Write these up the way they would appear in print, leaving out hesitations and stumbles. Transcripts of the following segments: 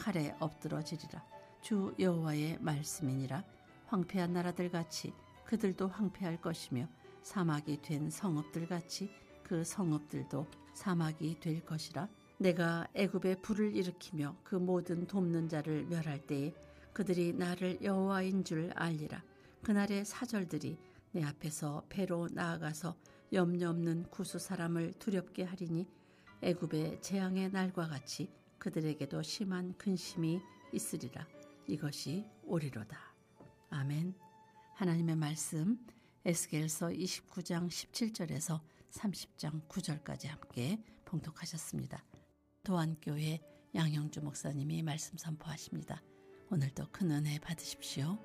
칼에 엎드러지리라. 주 여호와의 말씀이니라. 황폐한 나라들 같이 그들도 황폐할 것이며 사막이 된 성읍들 같이 그 성읍들도 사막이 될 것이라. 내가 애굽에 불을 일으키며 그 모든 돕는 자를 멸할 때에 그들이 나를 여호와인 줄 알리라. 그날의 사절들이 내 앞에서 배로 나아가서 염려 없는 구수 사람을 두렵게 하리니 애굽의 재앙의 날과 같이 그들에게도 심한 근심이 있으리라. 이것이 오리로다. 아멘. 하나님의 말씀 에스겔서 29장 17절에서 30장 9절까지 함께 봉독하셨습니다. 도안교회 양형주 목사님이 말씀 선포하십니다. 오늘도 큰 은혜 받으십시오.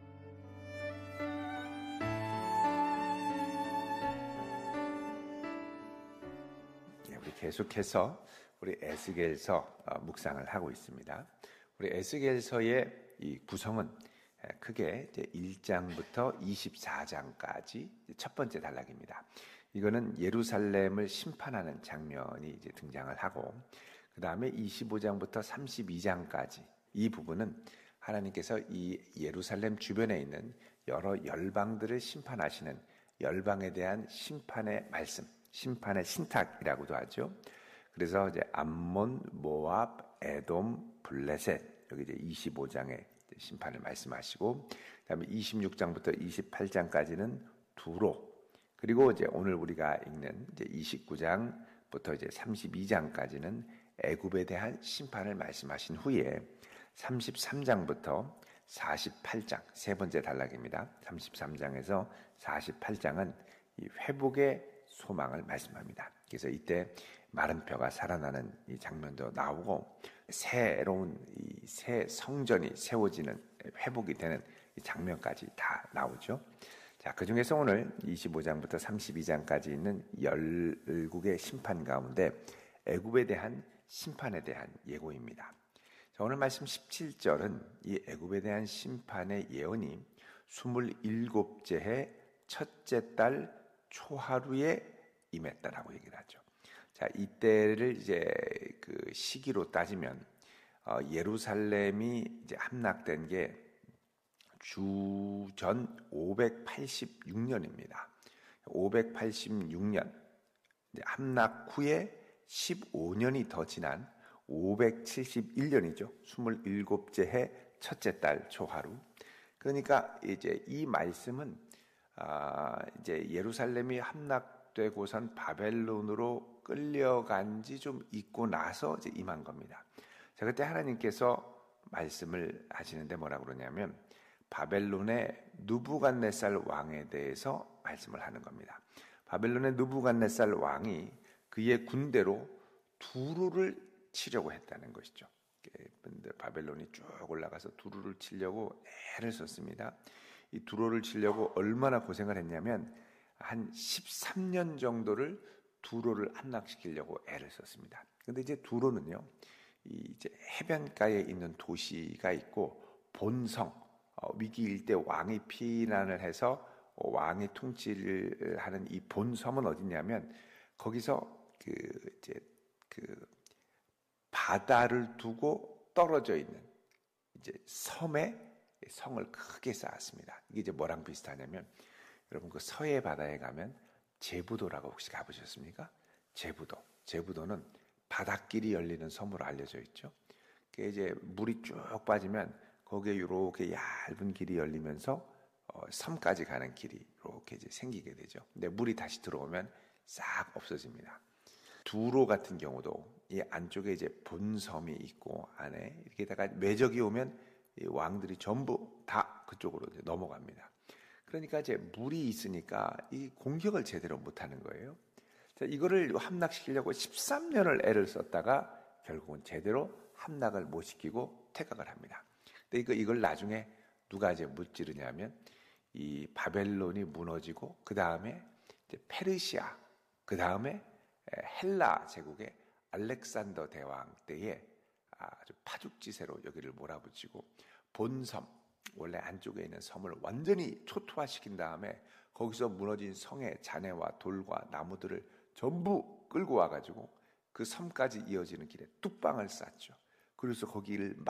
우리 계속해서 우리 에스겔서 묵상을 하고 있습니다. 우리 에스겔서의 이 구성은 크게 이제 1장부터 24장까지 첫 번째 단락입니다. 이거는 예루살렘을 심판하는 장면이 이제 등장을 하고, 그 다음에 25장부터 32장까지 이 부분은 하나님께서 이 예루살렘 주변에 있는 여러 열방들을 심판하시는 열방에 대한 심판의 말씀, 심판의 신탁이라고도 하죠. 그래서 이제 암몬, 모압, 에돔, 블레셋, 여기 이제 25장의 심판을 말씀하시고, 그다음에 26장부터 28장까지는 두로, 그리고 이제 오늘 우리가 읽는 이제 29장부터 이제 32장까지는 애굽에 대한 심판을 말씀하신 후에 33장부터 48장 세 번째 단락입니다. 33장에서 48장은 이 회복의 소망을 말씀합니다. 그래서 이때 마른 뼈가 살아나는 이 장면도 나오고, 새로운 이 새 성전이 세워지는, 회복이 되는 이 장면까지 다 나오죠. 자, 그 중에서 오늘 25장부터 32장까지 있는 열국의 심판 가운데 애굽에 대한 심판에 대한 예고입니다. 자, 오늘 말씀 17절은 이 애굽에 대한 심판의 예언이 27째 해 첫째 달 초하루에 임했다라고 얘기를 하죠. 자, 이때를 이제 그 시기로 따지면 예루살렘이 이제 함락된 게 주전 586년입니다. 586년 함락 후에 15년이 더 지난 571년이죠. 27째 해 첫째 달 초하루. 그러니까 이제 이 말씀은 이제 예루살렘이 함락되고선 바벨론으로 끌려간 지 좀 있고 나서 이제 임한 겁니다. 자, 그때 하나님께서 말씀을 하시는데 뭐라고 그러냐면 바벨론의 느부갓네살 왕에 대해서 말씀을 하는 겁니다. 바벨론의 느부갓네살 왕이 그의 군대로 두루를 치려고 했다는 것이죠. 바벨론이 쭉 올라가서 두루를 치려고 애를 썼습니다. 이 두루를 치려고 얼마나 고생을 했냐면 한 13년 정도를 두루를 함락시키려고 애를 썼습니다. 근데 이제 두루는요, 이제 해변가에 있는 도시가 있고 본성, 위기일 때 왕이 피난을 해서 왕이 통치를 하는 이 본섬은 어디냐면 거기서 그 바다를 두고 떨어져 있는 이제 섬에 성을 크게 쌓았습니다. 이게 이제 뭐랑 비슷하냐면 여러분 그 서해 바다에 가면 제부도라고 혹시 가보셨습니까? 제부도는 바닷길이 열리는 섬으로 알려져 있죠. 그게 이제 물이 쭉 빠지면 거기에 이렇게 얇은 길이 열리면서 섬까지 가는 길이 이렇게 이제 생기게 되죠. 근데 물이 다시 들어오면 싹 없어집니다. 두로 같은 경우도 이 안쪽에 이제 본섬이 있고 안에 이렇게다가 매적이 오면 이 왕들이 전부 다 그쪽으로 이제 넘어갑니다. 그러니까 이제 물이 있으니까 이 공격을 제대로 못하는 거예요. 자, 이거를 함락시키려고 13년을 애를 썼다가 결국은 제대로 함락을 못 시키고 퇴각을 합니다. 근데 이걸 나중에 누가 이제 무찌르냐면 이 바벨론이 무너지고 그 다음에 이제 페르시아, 그 다음에 헬라 제국의 알렉산더 대왕 때에 아주 파죽지세로 여기를 몰아붙이고 본섬, 원래 안쪽에 있는 섬을 완전히 초토화시킨 다음에 거기서 무너진 성의 잔해와 돌과 나무들을 전부 끌고 와가지고 그 섬까지 이어지는 길에 뚝방을 쌌죠. 그래서 거기를